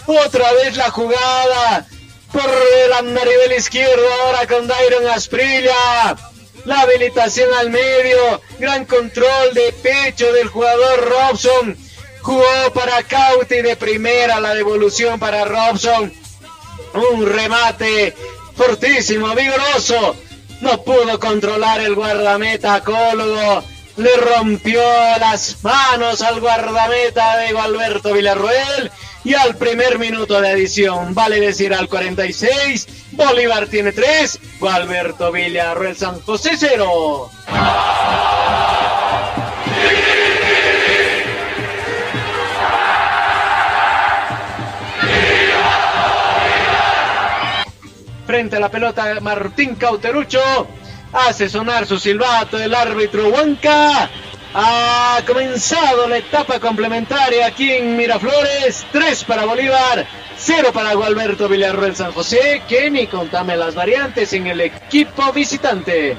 Otra vez la jugada por el andarivel izquierdo, ahora con Dairon Asprilla. La habilitación al medio, gran control de pecho del jugador Robson. Jugó para Cauti de primera, la devolución para Robson. Un remate fortísimo, vigoroso. No pudo controlar el guardameta Cólogo. Le rompió las manos al guardameta de Gualberto Villarroel. Y al primer minuto de adición, vale decir al 46, Bolívar tiene 3, Gualberto Villarroel San José 0. Frente a la pelota, Martín Cauterucho hace sonar su silbato el árbitro Huanca. Ha comenzado la etapa complementaria aquí en Miraflores. 3 para Bolívar, 0 para Gualberto Villarroel San José. Kenny, contame las variantes en el equipo visitante.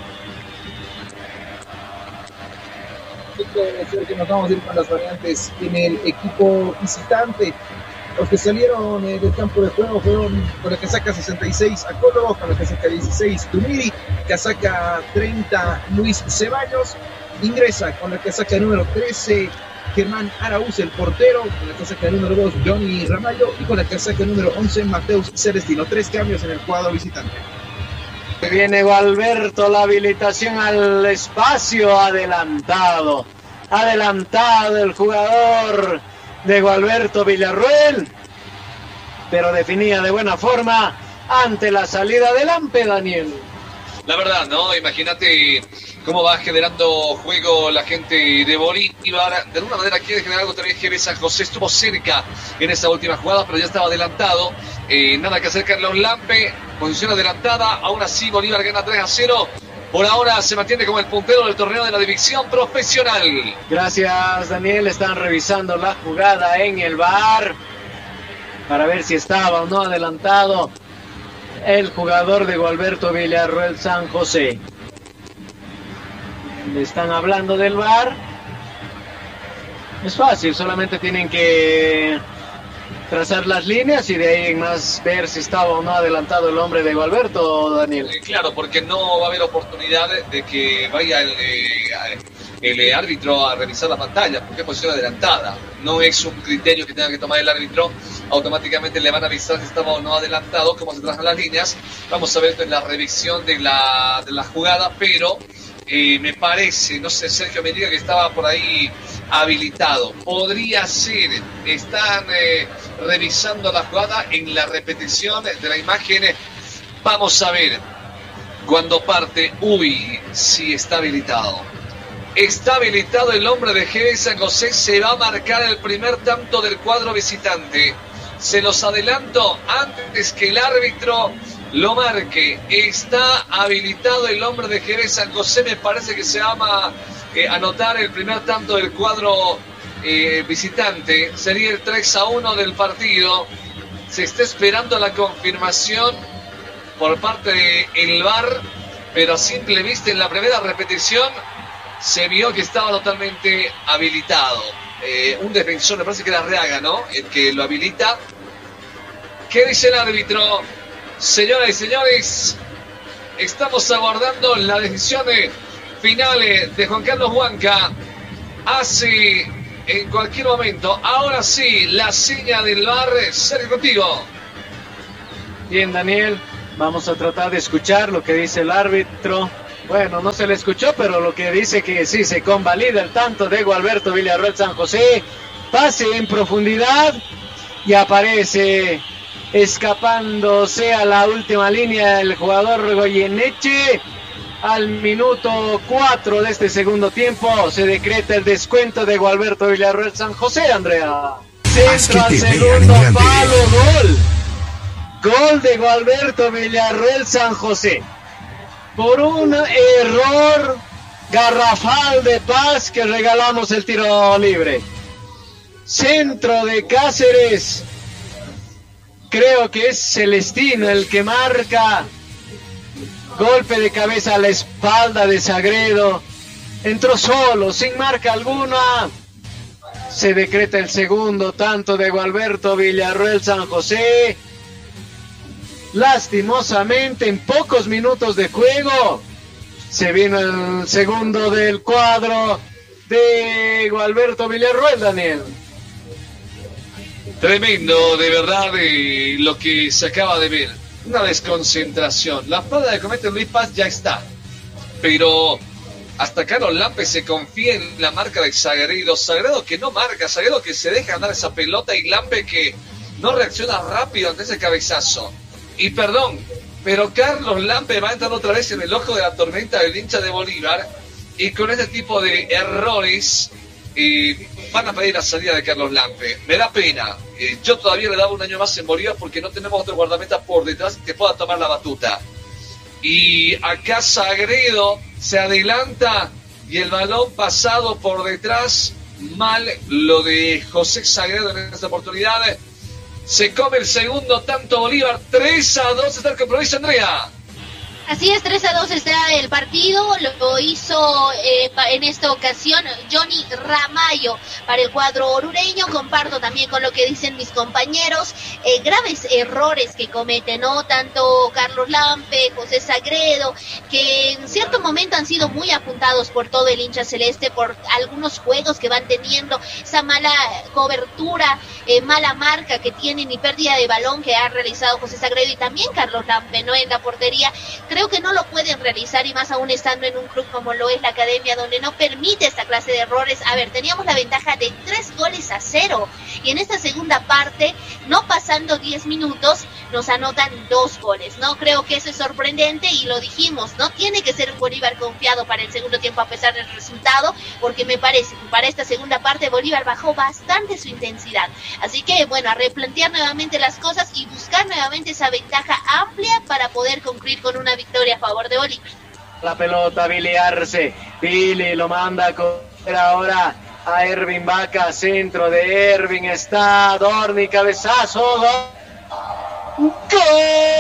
Que nos vamos a ir con las variantes en el equipo visitante. Los que salieron del campo de juego fueron con la casaca 66 a Córdoba, con la casaca 16 Tumiri, casaca 30 Luis Ceballos, ingresa con la casaca número 13 Germán Araúz, el portero, con la casaca número 2 Johnny Ramallo y con la casaca número 11 Mateus Celestino. 3 cambios en el cuadro visitante. Viene Gualberto, la habilitación al espacio, adelantado el jugador de Gualberto Villarroel, pero definía de buena forma ante la salida del Lampe, Daniel. La verdad, ¿no? Imagínate cómo va generando juego la gente de Bolívar. De alguna manera quiere generar algo también. GB San José estuvo cerca en esa última jugada, pero ya estaba adelantado. Nada que hacer, Carlos Lampe, posición adelantada. Aún así, Bolívar gana 3-0. Por ahora se mantiene como el puntero del torneo de la división profesional. Gracias, Daniel. Están revisando la jugada en el VAR para ver si estaba o no adelantado el jugador de Gualberto Villarroel San José. Le están hablando del VAR. Es fácil, solamente tienen que trazar las líneas y de ahí en más ver si estaba o no adelantado el hombre de Gualberto, Daniel. Claro, porque no va a haber oportunidad de que vaya el árbitro a revisar la pantalla, porque es posición adelantada. No es un criterio que tenga que tomar el árbitro. Automáticamente le van a avisar si estaba o no adelantado, cómo se trazan las líneas. Vamos a ver esto en la revisión de la jugada, pero me parece, no sé, Sergio me diga que estaba por ahí habilitado. Podría ser, están revisando la jugada en la repetición de la imagen. Vamos a ver cuando parte. Uy, sí está habilitado. Está habilitado el hombre de GB San José. Se va a marcar el primer tanto del cuadro visitante. Se los adelanto antes que el árbitro lo marque. Está habilitado el hombre de GB San José. Me parece que se va a anotar el primer tanto del cuadro visitante. Sería el 3-1 del partido. Se está esperando la confirmación por parte del VAR, pero a simple vista en la primera repetición se vio que estaba totalmente habilitado. Un defensor, me parece que era Reaga, ¿no?, el que lo habilita. ¿Qué dice el árbitro? Señoras y señores, estamos aguardando la decisión final de Juan Carlos Huanca. Hace en cualquier momento, ahora sí, la seña del VAR. Sergio, contigo. Bien, Daniel, vamos a tratar de escuchar lo que dice el árbitro. Bueno, no se le escuchó, pero lo que dice que sí se convalida el tanto de Gualberto Villarroel San José. Pase en profundidad y aparece escapándose a la última línea el jugador Goyeneche. Al minuto 4 de este segundo tiempo se decreta el descuento de Gualberto Villarroel San José, Andrea. Centro al segundo palo, gol. Gol de Gualberto Villarroel San José. Por un error garrafal de Paz que regalamos el tiro libre. Centro de Cáceres. Creo que es Celestino el que marca. Golpe de cabeza a la espalda de Sagredo. Entró solo, sin marca alguna. Se decreta el segundo tanto de Gualberto Villarroel San José. Lastimosamente, en pocos minutos de juego, se vino el segundo del cuadro de Gualberto Villarroel, Daniel. Tremendo, de verdad, lo que se acaba de ver. Una desconcentración. La falta de comete Luis Paz ya está. Pero hasta Carlos Lampe se confía en la marca de Sagredo. Sagredo que no marca, Sagredo que se deja andar esa pelota y Lampe que no reacciona rápido ante ese cabezazo. Y perdón, pero Carlos Lampe va a entrar otra vez en el ojo de la tormenta del hincha de Bolívar. Y con este tipo de errores van a pedir la salida de Carlos Lampe. Me da pena. Yo todavía le daba un año más en Bolívar porque no tenemos otro guardameta por detrás que pueda tomar la batuta. Y acá Sagredo se adelanta y el balón pasado por detrás. Mal lo de José Sagredo en esta oportunidad. Se come el segundo tanto Bolívar. 3-2 está el compromiso, Andrea. Así es, 3-2 está el partido, lo hizo en esta ocasión Johnny Ramayo para el cuadro orureño. Comparto también con lo que dicen mis compañeros, graves errores que cometen, ¿no? Tanto Carlos Lampe, José Sagredo, que en cierto momento han sido muy apuntados por todo el hincha celeste, por algunos juegos que van teniendo, esa mala cobertura, mala marca que tienen y pérdida de balón que ha realizado José Sagredo y también Carlos Lampe, ¿no? En la portería. Creo que no lo pueden realizar y más aún estando en un club como lo es la Academia, donde no permite esta clase de errores. A ver, teníamos la ventaja de 3-0 y en esta segunda parte, no pasando 10 minutos, nos anotan 2 goles, ¿no? Creo que eso es sorprendente y lo dijimos, ¿no? Tiene que ser un Bolívar confiado para el segundo tiempo a pesar del resultado, porque me parece que para esta segunda parte Bolívar bajó bastante su intensidad. Así que, bueno, a replantear nuevamente las cosas y buscar nuevamente esa ventaja amplia para poder concluir con una victoria a favor de Bolívar. La pelota, Billy Arce. Billy lo manda a correr ahora a Ervin Vaca. Centro de Ervin está Dorni, cabezazo. ¡Gol!